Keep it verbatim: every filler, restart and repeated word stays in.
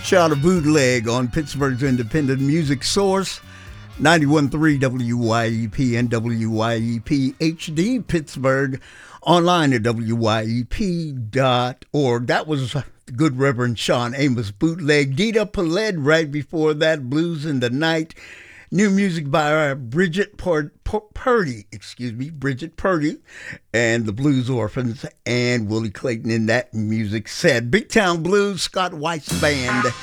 Shot a bootleg on Pittsburgh's independent music source, ninety-one point three W Y E P and W Y E P H D Pittsburgh, online at W Y E P dot org. That was the good Reverend Sean Amos bootleg. Dita Peled right before that, Blues in the Night. New music by uh, Bridget Pur- Pur- Purdy, excuse me, Bridget Purdy and the Blues Orphans and Willie Clayton in that music set. Big Town Blues, Scott White's band.